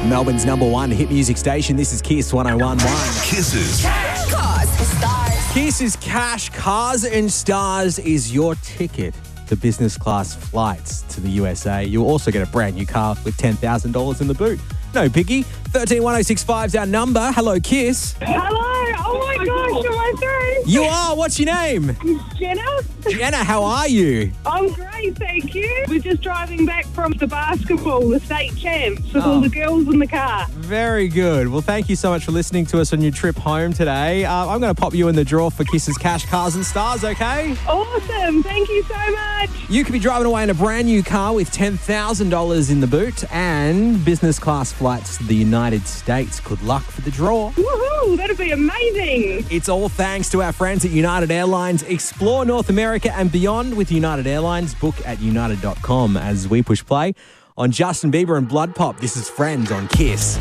Melbourne's number one hit music station. This is Kiss 101.1. Kisses. Cars, stars. Kiss's Cash, Cars and Stars is your ticket to business class flights to the USA. You'll also get a brand new car with $10,000 in the boot. No biggie. 131065 is our number. Hello, Kiss. Hello. Oh my gosh, am I through? You are. What's your name? Jenna? Jenna, how are you? I'm great, thank you. We're just driving back from the basketball, the state champs, with all the girls in the car. Very good. Well, thank you so much for listening to us on your trip home today. I'm going to pop you in the draw for Kiss's Cash, Cars and Stars, okay? Awesome. Thank you so much. You could be driving away in a brand new car with $10,000 in the boot and business class flights to the United States. Good luck for the draw. Woohoo, that'd be amazing. It's all thanks to our friends at United Airlines. Explore North America and beyond with United Airlines. Book at united.com as we push play on Justin Bieber and Blood Pop. This is Friends on Kiss.